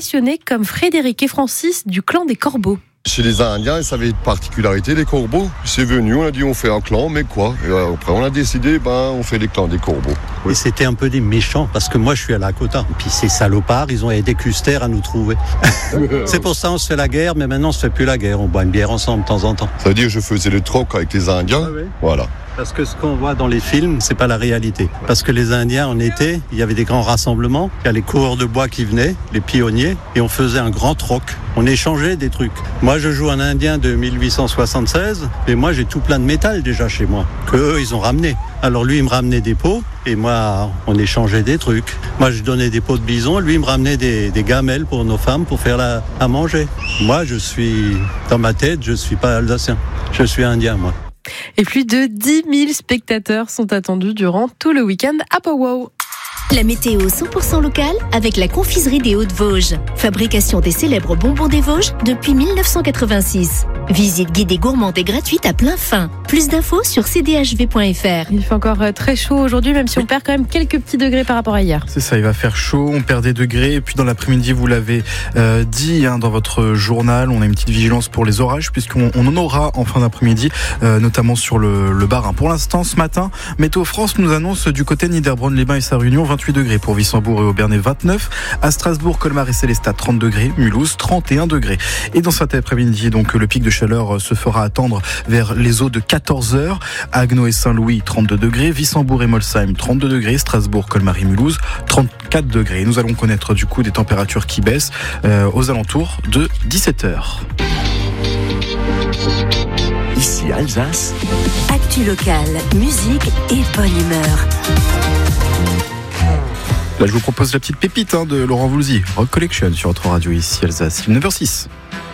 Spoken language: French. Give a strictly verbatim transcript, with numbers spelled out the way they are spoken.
passionnés comme Frédéric et Francis du clan des Corbeaux. Chez les Indiens, ça avait une particularité, les corbeaux. C'est venu, on a dit on fait un clan, mais quoi ? Et après on a décidé, ben on fait les clans des corbeaux. Oui. Et c'était un peu des méchants, parce que moi je suis à Lakota. Puis ces salopards, ils ont des custères à nous trouver. C'est pour ça on se fait la guerre, mais maintenant on se fait plus la guerre. On boit une bière ensemble de temps en temps. Ça veut dire que je faisais le troc avec les Indiens, ah oui. Voilà. Parce que ce qu'on voit dans les films, c'est pas la réalité. Parce que les Indiens, en été, il y avait des grands rassemblements. Il y a les coureurs de bois qui venaient, les pionniers, et on faisait un grand troc. On échangeait des trucs. Moi, je joue un Indien de dix-huit cent soixante-seize, et moi, j'ai tout plein de métal déjà chez moi, que eux, ils ont ramené. Alors lui, il me ramenait des pots, et moi, on échangeait des trucs. Moi, je donnais des pots de bison, lui, il me ramenait des, des gamelles pour nos femmes, pour faire la, à manger. Moi, je suis, dans ma tête, je suis pas alsacien. Je suis Indien, moi. Et plus de dix mille spectateurs sont attendus durant tout le week-end à Powwow. La météo cent pour cent locale avec la confiserie des Hauts-de-Vosges. Fabrication des célèbres bonbons des Vosges depuis dix-neuf cent quatre-vingt-six. Visite guidée gourmande et gratuite à plein fin. Plus d'infos sur c d h v point f r. Il fait encore très chaud aujourd'hui, même si on perd quand même quelques petits degrés par rapport à hier. C'est ça, il va faire chaud, on perd des degrés. Et puis dans l'après-midi, vous l'avez euh, dit hein, dans votre journal, on a une petite vigilance pour les orages, puisqu'on on en aura en fin d'après-midi, euh, notamment sur le, le Bas-Rhin. Pour l'instant, ce matin, Météo France nous annonce du côté de Niederbronn-les-Bains et sa Réunion, vingt-huit degrés pour Wissembourg et Aubernais, vingt-neuf. À Strasbourg, Colmar et Sélestat, trente degrés. Mulhouse, trente et un degrés. Et dans cet après-midi, donc, le pic de chaleur se fera attendre vers les eaux de quatorze heures. Agno et Saint-Louis, trente-deux degrés. Wissembourg et Molsheim, trente-deux degrés. Strasbourg, Colmar et Mulhouse, trente-quatre degrés. Nous allons connaître du coup des températures qui baissent euh, aux alentours de dix-sept heures. Ici Alsace. Actu locale, musique et bonne humeur. Là, je vous propose la petite pépite hein, de Laurent Voulzy, Rock Collection sur votre radio ici Alsace, neuf heures six.